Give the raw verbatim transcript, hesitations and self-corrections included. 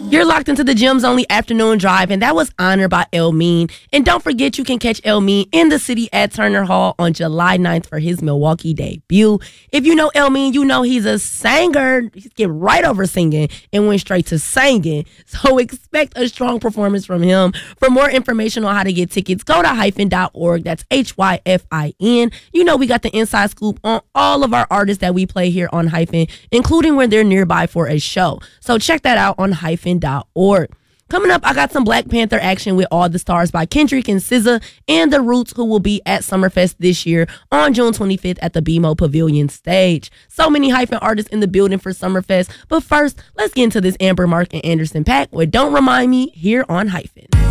You're locked into the Gems Only Afternoon Drive, and that was honored by El-Mean. And don't forget, you can catch El-Mean in the city at Turner Hall on July ninth for his Milwaukee debut. If you know El-Mean, you know he's a singer. He's get right over singing and went straight to singing. So expect a strong performance from him. For more information on how to get tickets, go to hyphen dot org. That's H Y F I N. You know we got the inside scoop on all of our artists that we play here on Hyphen, including when they're nearby for a show. So check that out on hyphen dot org. Coming up, I got some Black Panther action with All the Stars by Kendrick and S Z A and The Roots, who will be at Summerfest this year on June twenty-fifth at the B M O Pavilion stage. So many Hyphen artists in the building for Summerfest. But first, let's get into this Amber Mark and Anderson .Paak with Don't Remind Me here on Hyphen.